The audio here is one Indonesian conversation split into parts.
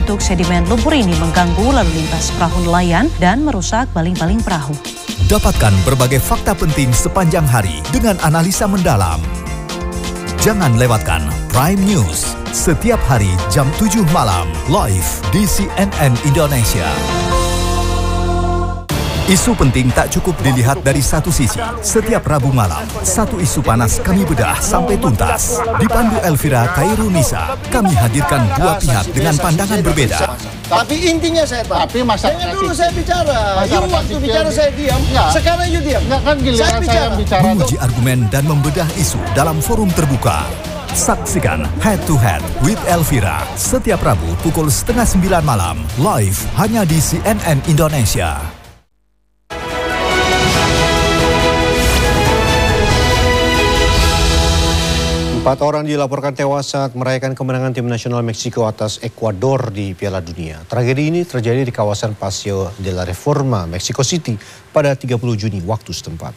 membentuk sedimen lumpur ini mengganggu lalu lintas perahu nelayan dan merusak baling-baling perahu. Dapatkan berbagai fakta penting sepanjang hari dengan analisa mendalam. Jangan lewatkan Prime News setiap hari jam 7 malam live di CNN Indonesia. Isu penting tak cukup dilihat dari satu sisi. Setiap Rabu malam, satu isu panas kami bedah sampai tuntas. Dipandu Elvira Khairunisa, kami hadirkan dua pihak dengan pandangan berbeda. Tapi intinya saya tahu. Tapi masyarakat jangan dulu saya bicara. Waktu bicara saya diam. Enggak. Sekarang you diam. Enggak kan giliran saya bicara. Menguji argumen dan membedah isu dalam forum terbuka. Saksikan Head to Head with Elvira setiap Rabu pukul 8:30 malam live hanya di CNN Indonesia. 4 orang dilaporkan tewas saat merayakan kemenangan tim nasional Meksiko atas Ekuador di Piala Dunia. Tragedi ini terjadi di kawasan Paseo de la Reforma, Mexico City pada 30 Juni waktu setempat.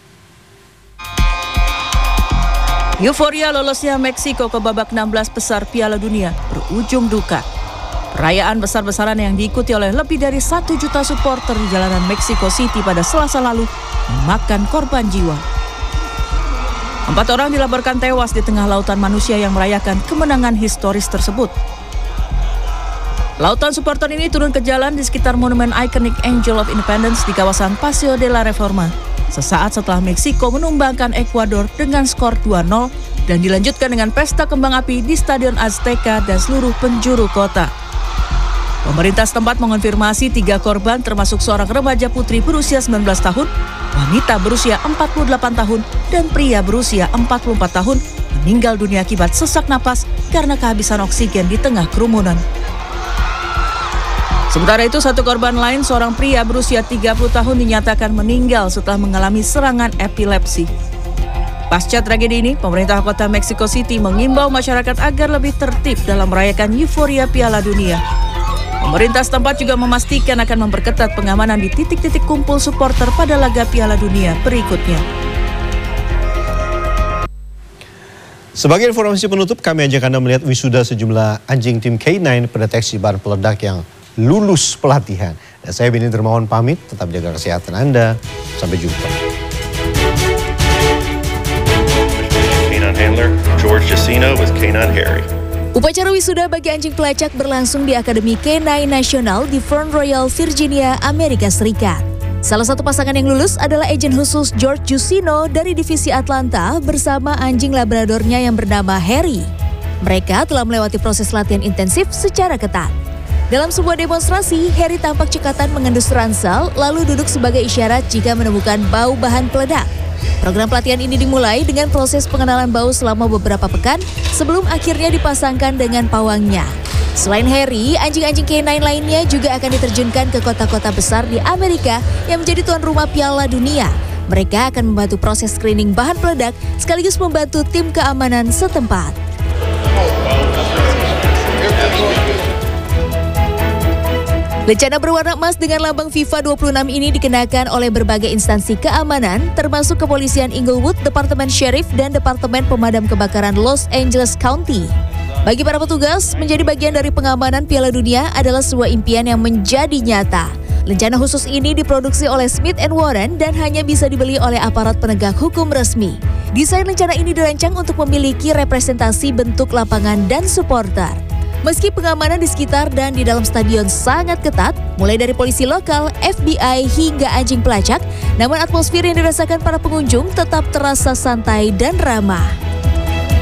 Euforia lolosnya Meksiko ke babak 16 besar Piala Dunia berujung duka. Perayaan besar-besaran yang diikuti oleh lebih dari 1 juta supporter di jalanan Mexico City pada Selasa lalu memakan korban jiwa. 4 orang dilaporkan tewas di tengah lautan manusia yang merayakan kemenangan historis tersebut. Lautan supporter ini turun ke jalan di sekitar monumen ikonik Angel of Independence di kawasan Paseo de la Reforma, sesaat setelah Meksiko menumbangkan Ekuador dengan skor 2-0 dan dilanjutkan dengan pesta kembang api di Stadion Azteca dan seluruh penjuru kota. Pemerintah setempat mengonfirmasi 3 korban termasuk seorang remaja putri berusia 19 tahun, wanita berusia 48 tahun, dan pria berusia 44 tahun meninggal dunia akibat sesak napas karena kehabisan oksigen di tengah kerumunan. Sementara itu, 1 korban lain, seorang pria berusia 30 tahun dinyatakan meninggal setelah mengalami serangan epilepsi. Pasca tragedi ini, pemerintah kota Mexico City mengimbau masyarakat agar lebih tertib dalam merayakan euforia Piala Dunia. Pemerintah setempat juga memastikan akan memperketat pengamanan di titik-titik kumpul supporter pada laga Piala Dunia berikutnya. Sebagai informasi penutup, kami ajak Anda melihat wisuda sejumlah anjing tim K9 pendeteksi bahan peledak yang lulus pelatihan. Dan saya Beni Dermawan pamit, tetap jaga kesehatan Anda. Sampai jumpa. K9 handler George Jacino with K9 Harry. Upacara wisuda bagi anjing pelacak berlangsung di Akademi K9 Nasional di Front Royal, Virginia, Amerika Serikat. Salah satu pasangan yang lulus adalah agen khusus George Jacino dari Divisi Atlanta bersama anjing labradornya yang bernama Harry. Mereka telah melewati proses latihan intensif secara ketat. Dalam sebuah demonstrasi, Harry tampak cekatan mengendus ransel lalu duduk sebagai isyarat jika menemukan bau bahan peledak. Program pelatihan ini dimulai dengan proses pengenalan bau selama beberapa pekan sebelum akhirnya dipasangkan dengan pawangnya. Selain Harry, anjing-anjing K9 lainnya juga akan diterjunkan ke kota-kota besar di Amerika yang menjadi tuan rumah Piala Dunia. Mereka akan membantu proses screening bahan peledak sekaligus membantu tim keamanan setempat. Lencana berwarna emas dengan lambang FIFA 26 ini dikenakan oleh berbagai instansi keamanan, termasuk Kepolisian Inglewood, Departemen Sheriff, dan Departemen Pemadam Kebakaran Los Angeles County. Bagi para petugas, menjadi bagian dari pengamanan Piala Dunia adalah sebuah impian yang menjadi nyata. Lencana khusus ini diproduksi oleh Smith & Warren dan hanya bisa dibeli oleh aparat penegak hukum resmi. Desain lencana ini dirancang untuk memiliki representasi bentuk lapangan dan supporter. Meski pengamanan di sekitar dan di dalam stadion sangat ketat, mulai dari polisi lokal, FBI, hingga anjing pelacak, namun atmosfer yang dirasakan para pengunjung tetap terasa santai dan ramah.